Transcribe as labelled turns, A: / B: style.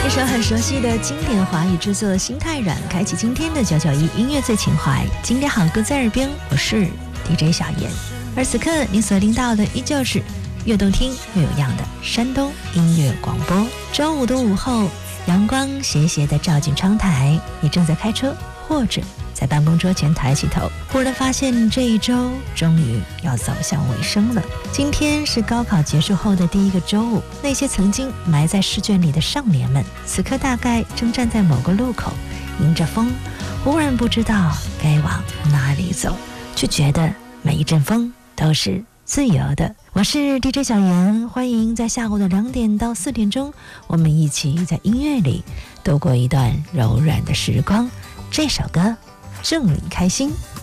A: 一首很熟悉的经典华语制作《心太软》，开启今天的991音乐最情怀，经典好歌在耳边，我是 DJ 小妍。而此刻你所听到的依旧是越动听越有样的山东音乐广播。周五的午后，阳光斜斜地照进窗台，你正在开车或者在办公桌前抬起头，忽然发现这一周终于要走向尾声了。今天是高考结束后的第一个周五，那些曾经埋在试卷里的少年们，此刻大概正站在某个路口，迎着风，忽然不知道该往哪里走，却觉得每一阵风都是自由的。我是 DJ 小妍，欢迎在下午的2点到4点钟，我们一起在音乐里度过一段柔软的时光。这首歌祝你开心。